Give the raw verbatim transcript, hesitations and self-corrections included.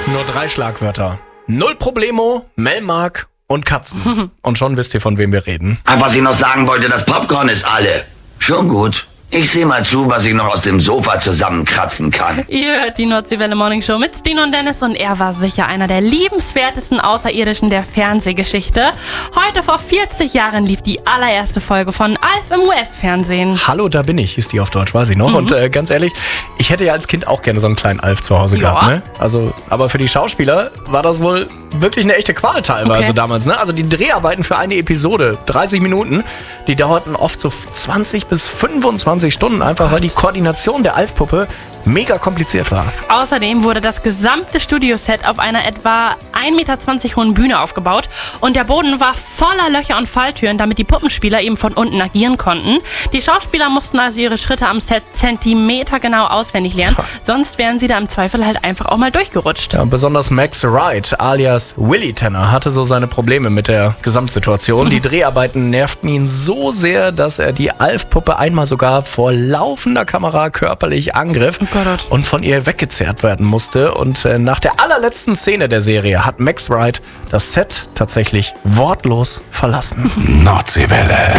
Nur drei Schlagwörter. Null Problemo, Melmark und Katzen. Und schon wisst ihr, von wem wir reden. Aber was ich noch sagen wollte, das Popcorn ist alle. Schon gut. Ich sehe mal zu, was ich noch aus dem Sofa zusammenkratzen kann. Ihr hört die Nordseewelle Morning Show mit Stino und Dennis und er war sicher einer der liebenswertesten Außerirdischen der Fernsehgeschichte. Heute vor vierzig Jahren lief die allererste Folge von Alf im U S-Fernsehen. Hallo, da bin ich, hieß die auf Deutsch, weiß ich noch. Mhm. Und äh, ganz ehrlich, ich hätte ja als Kind auch gerne so einen kleinen Alf zu Hause Ja. gehabt. Ne? Also, aber für die Schauspieler war das wohl wirklich eine echte Qual teilweise Okay. damals. Ne? Also die Dreharbeiten für eine Episode, dreißig Minuten, die dauerten oft so zwanzig bis fünfundzwanzig Stunden, einfach weil die Koordination der Alf-Puppe mega kompliziert war. Außerdem wurde das gesamte Studioset auf einer etwa ein Meter zwanzig hohen Bühne aufgebaut und der Boden war voller Löcher und Falltüren, damit die Puppenspieler eben von unten agieren konnten. Die Schauspieler mussten also ihre Schritte am Set zentimetergenau auswendig lernen, sonst wären sie da im Zweifel halt einfach auch mal durchgerutscht. Ja, und besonders Max Wright, alias Willy Tanner, hatte so seine Probleme mit der Gesamtsituation. Die Dreharbeiten nervten ihn so sehr, dass er die Alf-Puppe einmal sogar vor laufender Kamera körperlich angriff Gott. und von ihr weggezerrt werden musste. Und äh, nach der allerletzten Szene der Serie hat Max Wright das Set tatsächlich wortlos verlassen. Nordseewelle.